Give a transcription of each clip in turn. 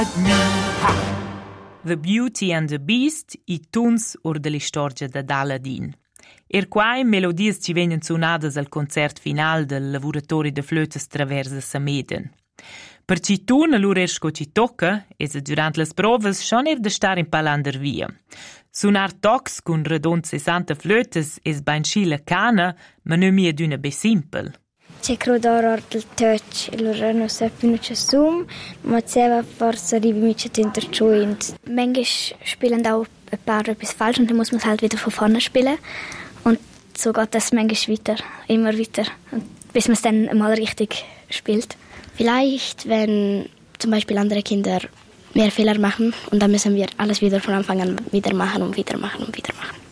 The Beauty and the Beast, i tuns ur de l'istorgia da Aladdin. Quai melodies ci vegnan sunadas al concert final del lavuratori de flötes traversa Sameden. Per ci tun allura sco ci tocca, durant las provas schon da star in palander via. Sunar tocs cun redond 60 flötes bain scila cana, ma non mi d'una be simpel. C'è crodor del touch, allora non so più che sum, ma c'era forse arrivi mica dentro joint. Manchmal spielen auch ein paar etwas falsch und dann muss man es halt wieder von vorne spielen. Und so geht das manchmal weiter, immer weiter, bis man es dann mal richtig spielt. Vielleicht, wenn zum Beispiel andere Kinder mehr Fehler machen und dann müssen wir alles wieder von Anfang an wieder machen und wieder machen und wieder machen.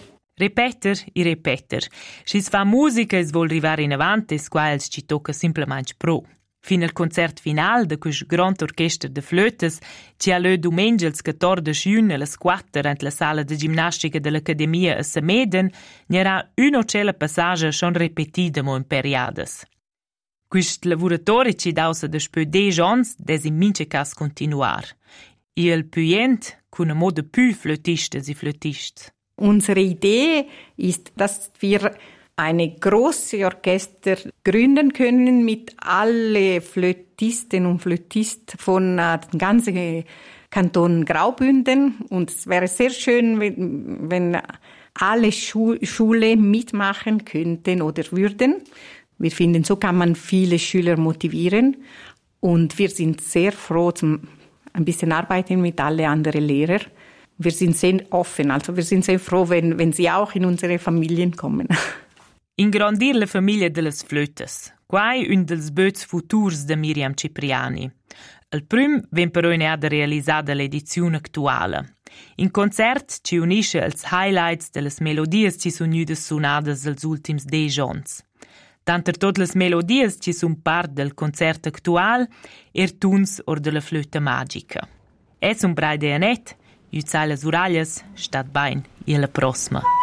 Repeter e repeter. Schis fa musica es vol rivar in avanti, quals ci tocca simplement pro. Fin al concert final de quis grand orchester de flötes, ci ha le domengia il 14 giugno alle 4 ent la sala de gimnastica de l'Academia a Sameden, n'era un'ocella passaggia schon repetida mo in periades. Quist lavuratori ci dausa de spö 10 ans des in mince cas continuar. E il puient cun a moda pü flötistes e flötists. Unsere Idee ist, dass wir eine große Orchester gründen können mit alle Flötisten und Flötisten von dem ganzen Kanton Graubünden. Und es wäre sehr schön, wenn alle Schulen mitmachen könnten oder würden. Wir finden, so kann man viele Schüler motivieren. Und wir sind sehr froh, ein bisschen arbeiten mit allen anderen Lehrern. Wir sind sehr offen, also wir sind sehr froh, wenn sie auch in unsere Familien kommen. Ingrandir la famiglia de las flötes. Quai un dels böts futurs de Miriam Cipriani. El prüm ven però da realisada l'edizione actuala. In concert ci unisce als highlights de las melodies ci sun gnüdas sunadas als ultims 10 ans. Tanter tot las melodies ci sun part del concert actual tuns or de la flöta magica. Es un braide anet, Uzzai las urallas, stat bain, e alla prossima.